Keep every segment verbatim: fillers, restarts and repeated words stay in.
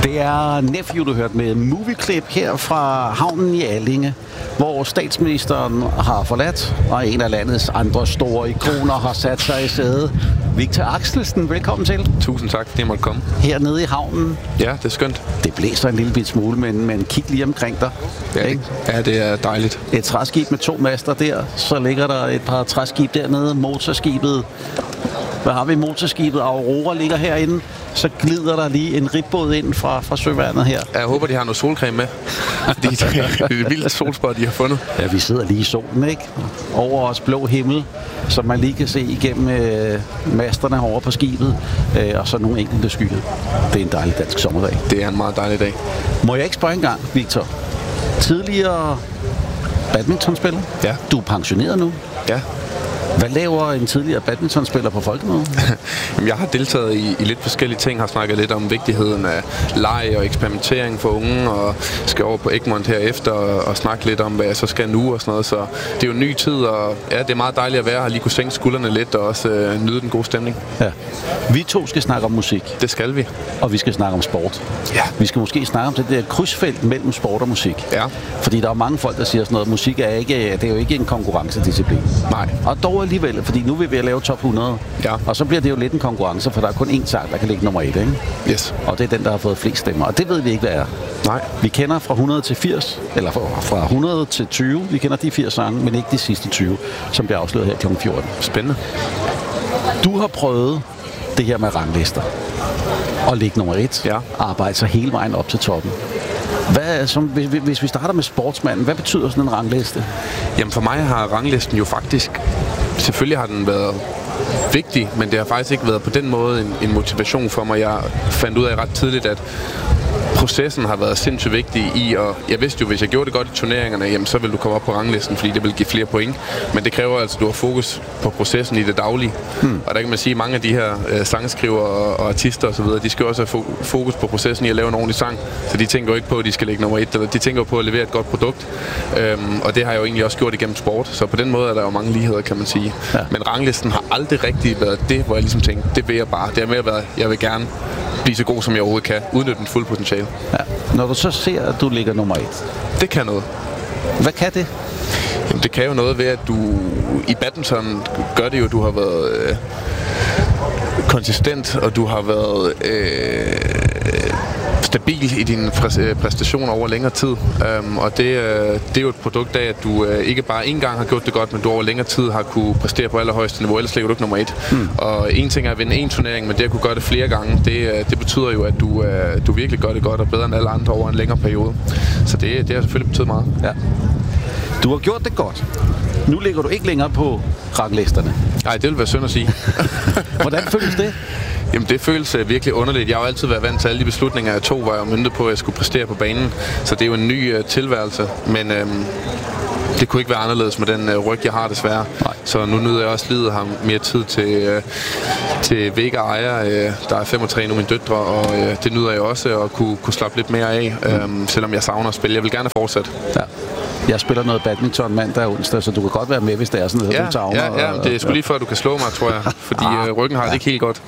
Det er Nephew, du hørte med Movieklip her fra havnen i Allinge, hvor statsministeren har forladt, og en af landets andre store ikoner har sat sig i sædet. Victor Axelsen, velkommen til. Tusind tak, fordi jeg måtte komme. Hernede i havnen. Ja, det er skønt. Det blæser en lille bit smule, men, men kig lige omkring dig. Ja, ikke? Ja, det er dejligt. Et træskib med to master der, så ligger der et par træskib dernede, motorskibet. Hvad har vi? Motorskibet Aurora ligger herinde. Så glider der lige en ribbåd ind fra, fra søværnet her. Jeg håber, de har noget solcreme med. Fordi det er et vildt solspot, de har fundet. Ja, vi sidder lige i solen, ikke? Over os blå himmel, som man lige kan se igennem øh, masterne herovre på skibet. Øh, og så nogle enkelte skyer. Det er en dejlig dansk sommerdag. Det er en meget dejlig dag. Må jeg ikke spørge engang, Victor? Tidligere badmintonspiller? Ja. Du er pensioneret nu? Ja. Hvad laver en tidligere badmintonspiller på Folkemødet? Jeg har deltaget i, i lidt forskellige ting, har snakket lidt om vigtigheden af leg og eksperimentering for unge, og skal over på Egmont herefter og, og snakke lidt om, hvad jeg så skal nu og sådan noget. Så det er jo en ny tid, og ja, det er meget dejligt at være her, lige kunne sænke skuldrene lidt og også øh, nyde den gode stemning. Ja. Vi to skal snakke om musik. Det skal vi. Og vi skal snakke om sport. Ja. Vi skal måske snakke om det der krydsfelt mellem sport og musik. Ja. Fordi der er mange folk, der siger sådan noget, musik er ikke, det er jo ikke en konkurrencedisciplin. Nej. Og dog alligevel, fordi nu vil vi lave top hundrede. Ja. Og så bliver det jo lidt en konkurrence, for der er kun én sang, der kan ligge nummer et, ikke? Yes. Og det er den, der har fået flest stemmer. Og det ved vi ikke, hvad er. Nej. Vi kender fra hundrede til firs, eller fra hundrede til tyve. Vi kender de firs sange, men ikke de sidste tyve, som bliver afsløret her klokken fjorten. Spændende. Du har prøvet det her med ranglister. Og ligge nummer et. Ja. Arbejde sig hele vejen op til toppen. Hvad, som, hvis, hvis vi starter med sportsmanden, hvad betyder sådan en rangliste? Jamen for mig har ranglisten jo faktisk, selvfølgelig har den været vigtig, men det har faktisk ikke været på den måde en, en motivation for mig. Jeg fandt ud af ret tidligt, at processen har været sindssygt vigtig i, og jeg vidste jo, hvis jeg gjorde det godt i turneringerne, jamen, så vil du komme op på ranglisten, fordi det vil give flere point. Men det kræver altså, at du har fokus på processen i det daglige. Hmm. Og der kan man sige, at mange af de her øh, sangskriver og, og artister osv., de skal også have fo- fokus på processen i at lave en ordentlig sang. Så de tænker jo ikke på, at de skal lægge nummer et, eller de tænker på at levere et godt produkt. Øhm, og det har jeg jo egentlig også gjort igennem sport. Så på den måde er der jo mange ligheder, kan man sige. Ja. Men ranglisten har aldrig rigtig været det, hvor jeg ligesom tænkte, det vil jeg bare. Det er med at være, jeg vil gerne blive så god, som jeg overhovedet kan. Udnytte den fulde potentiale. Ja. Når du så ser, at du ligger nummer et. Det kan noget. Hvad kan det? Jamen, det kan jo noget ved, at du i badminton gør det jo, du har været øh, konsistent, og du har været øh, stabil i dine præ- præstationer over længere tid. Um, og det, øh, det er jo et produkt af, at du øh, ikke bare én gang har gjort det godt, men du over længere tid har kunne præstere på allerhøjeste niveau, ellers ligger du ikke nummer et. Hmm. Og en ting er at vinde en turnering, men det at kunne gøre det flere gange, det, det betyder jo, at du, øh, du virkelig gør det godt og bedre end alle andre over en længere periode. Så det, det har selvfølgelig betydet meget. Ja. Du har gjort det godt. Nu ligger du ikke længere på ranglisterne. Nej, det vil være synd at sige. Hvordan føles det? Jamen, det føles uh, virkelig underligt. Jeg har jo altid været vant til alle de beslutninger, jeg tog, var jeg myntet på, at jeg skulle præstere på banen. Så det er jo en ny uh, tilværelse. Men øhm, det kunne ikke være anderledes med den uh, ryg, jeg har desværre. Nej. Så nu nyder jeg også livet ham mere tid til, uh, til Vega Ejer, uh, der er femogtres nu, mine døtre, og uh, det nyder jeg også at kunne, kunne slappe lidt mere af, mm. um, selvom jeg savner at spille. Jeg vil gerne fortsætte. Ja. Jeg spiller noget badminton mandag og onsdag, så du kan godt være med, hvis det er sådan noget, ja, du savner. Ja, ja, det er sgu lige før, du kan slå mig, tror jeg. Fordi ah, ryggen har ja. det ikke helt godt.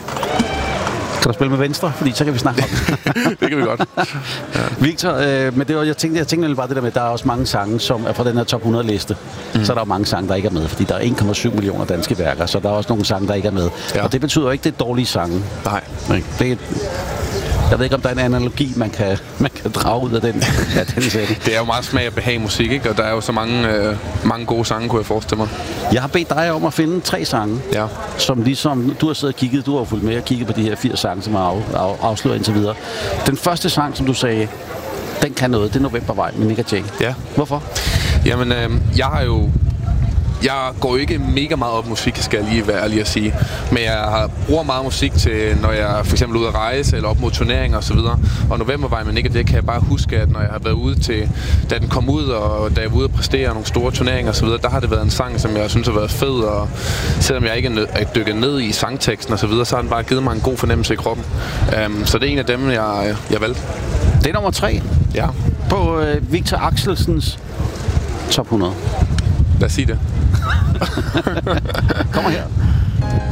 Kan du spille med venstre? Fordi så kan vi snakke om det. Det kan vi godt. Ja. Victor, øh, men det var, jeg tænkte, jeg tænkte bare det der med, at der er også mange sange, som er fra den her top hundrede liste. Mm. Så er der mange sange, der ikke er med, fordi der er en komma syv millioner danske værker, så der er også nogle sange, der ikke er med. Ja. Og det betyder ikke, det er dårlige sange. Nej. Det er, jeg ved ikke, om der er en analogi, man kan, man kan drage ud af den, af den sætning. Det er jo meget smag og behag musik, ikke? Og der er jo så mange, øh, mange gode sange, kunne jeg forestille mig. Jeg har bedt dig om at finde tre sange, ja. Som ligesom du har siddet og kigget, du har fulgt med og kigget på de her fire sange, som er af, af, afsløret indtil videre. Den første sang, som du sagde, den kan noget, det er Novembervej med Nick og Jay. Ja. Hvorfor? Jamen, øh, jeg har jo... Jeg går jo ikke mega meget op musik, skal jeg lige være ærlig at sige. Men jeg har, bruger meget musik til, når jeg for eksempel er ude at rejse, eller op mod turneringer og så videre. Og Novembervej med Nick og Jay kan jeg bare huske, at når jeg har været ude til, da den kom ud, og da jeg var ude at præstere nogle store turneringer og så videre, der har det været en sang, som jeg synes har været fed. Og selvom jeg ikke er, nød, er dykket ned i sangteksten og så videre, så har den bare givet mig en god fornemmelse i kroppen. Um, så det er en af dem, jeg, jeg valgte. Det er nummer tre. Ja. På øh, Victor Axelsens top hundrede. Lad os sige det. Kommer her.